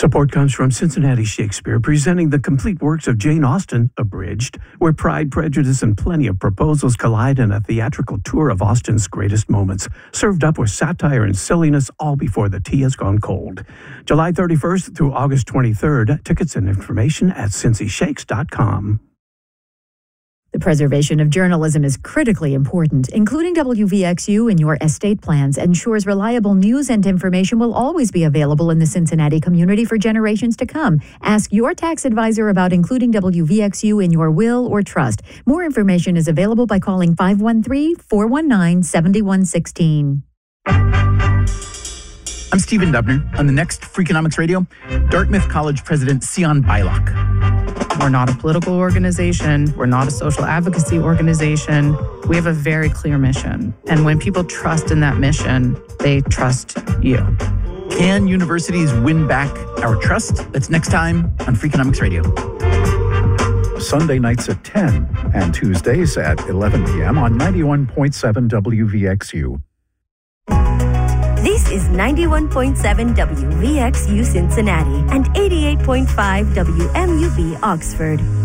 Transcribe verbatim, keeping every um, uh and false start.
Support comes from Cincinnati Shakespeare, presenting the complete works of Jane Austen, abridged, where pride, prejudice, and plenty of proposals collide in a theatrical tour of Austen's greatest moments, served up with satire and silliness all before the tea has gone cold. July thirty-first through August twenty-third. Tickets and information at cincy shakes dot com. The preservation of journalism is critically important. Including W V X U in your estate plans ensures reliable news and information will always be available in the Cincinnati community for generations to come. Ask your tax advisor about including W V X U in your will or trust. More information is available by calling five one three, four one nine, seven one one six. I'm Stephen Dubner. On the next Freakonomics Radio, Dartmouth College President Sion Beilock. We're not a political organization. We're not a social advocacy organization. We have a very clear mission. And when people trust in that mission, they trust you. Can universities win back our trust? That's next time on Freakonomics Radio. Sunday nights at ten and Tuesdays at eleven p.m. on ninety-one point seven W V X U. This is ninety-one point seven W V X U Cincinnati and eighty-eight point five W M U V Oxford.